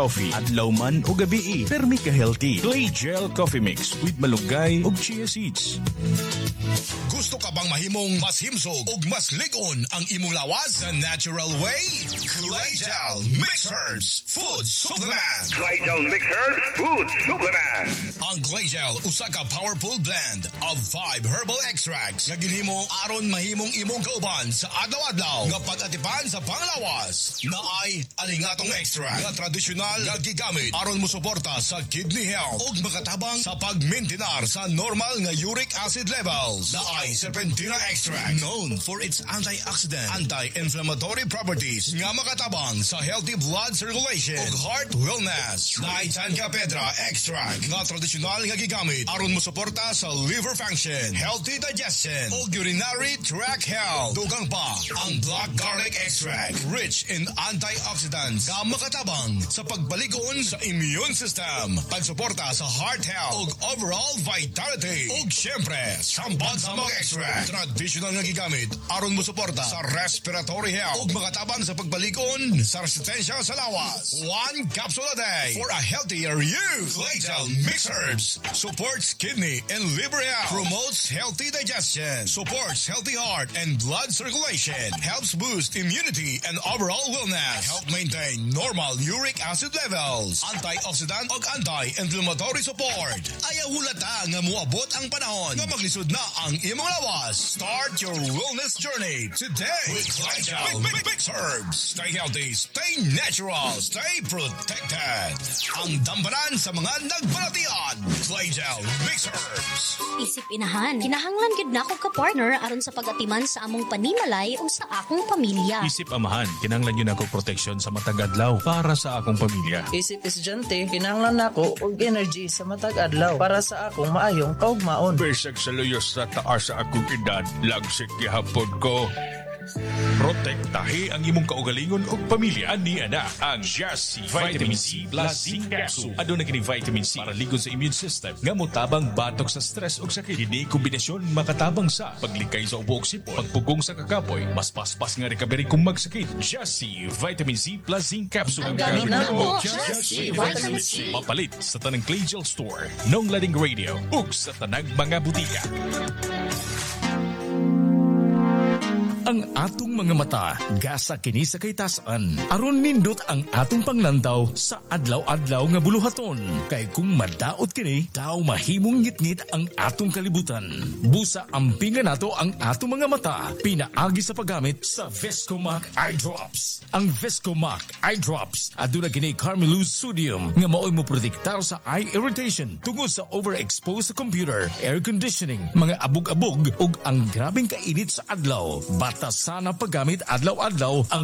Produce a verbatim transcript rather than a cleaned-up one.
coffee, adlaw man o gabi, permi ka healthy. Clay Gel Coffee Mix with malunggay ug chia seeds. Gusto ka bang mahimong mas himsog ug mas ligon ang imong lawas the natural way? Clay Gel Mixed Herbs Food Supplement. Clay Gel Mixed Herbs Food Supplement. Ang Clay Gel usa ka powerful blend of five herbal extracts nga ginhimo aron mahimong imong kauban sa adlaw-adlaw nga pag-atipan sa panglawas. Naay alingatong extract nga tradisyonal nga gigamit aron mosuporta sa kidney health ug makatabang sa pagmaintenar sa normal nga uric acid levels. Naay serpentina extract known for its antioxidant, anti-inflammatory properties nga makatabang sa healthy blood circulation ug heart wellness. Naay Tanca Pedra extract nga tradisyonal nga gigamit aron mosuporta sa liver function, healthy digestion ug urinary tract health. Dugang pa ang black garlic extract rich in antioxidants nga makatabang sa pagbaligon sa immune system, pagsuporta sa heart health ug overall vitality. Ug syempre, sampag sa mga extract traditional nga gigamit aron mosuporta sa respiratory health ug makatabang sa pagbaligon sa resistensya sa lawas. One capsule a day for a healthier you. Clay Gel Mixed Herbs supports kidney and liver health, promotes healthy digestion, supports healthy heart and blood circulation, helps boost immunity and overall wellness, help maintain normal uric acid levels, antioxidant ug anti-inflammatory support. Ayaw hulata nga muabot ang panahon nga maglisod na ang imong lawas. Start your wellness journey today with Clay Gel Mixed Herbs. Stay healthy, stay natural, stay protected. Ang dambanan sa mga nagbalatian. Clay Gel Mixed Herbs. Isip inahan, kinahanglan gid nako ka partner aron sa pagatiman sa among panimalay o sa akong pamilya. Isip amahan, kinahanglan yun ako proteksyon sa matag adlaw para sa akong pamilya. Isip estudyante, kinahanglan nako og energy sa matag adlaw para sa akong maayong kaugmaon. Besag sa luyos sa taas sa akong edad, lagsik gihapon ko. Protektahi ang imong kaugalingon ug pamilya ni ana ang Jassi Vitamin C Plus Zinc Capsule. Aduna kini vitamin C para ligon sa immune system nga motabang batok sa stress ug sakit. Kini kombinasyon makatabang sa paglikay sa ubo ug sipon, pagpugong sa kakapoy, mas paspas nga recovery kung magsakit. Jassi Vitamin C Plus Zinc Capsule. Ang gamit na mo, Jassi Jassi Vitamin C. Mapalit sa tanang Clay Gel Store, Nong Lading Radio ug sa tanang mga butika. Ang atong mga mata, gasa kini sa kaytasan. Aron nindot ang atong panglantaw sa adlaw-adlaw nga buluhaton. Kay kung madaot kini, daw mahimong ngitngit ang atong kalibutan. Busa ampingan nato ang atong mga mata, pinaagi sa paggamit sa Viscomac Eye Drops. Ang Viscomac Eye Drops, aduna kini Carmelose Sodium nga maoy mo protektar sa eye irritation tungod sa overexposed sa computer, air conditioning, mga abog-abog ug ang grabeng kainit sa adlaw. Bata sana paggamit adlaw-adlaw ang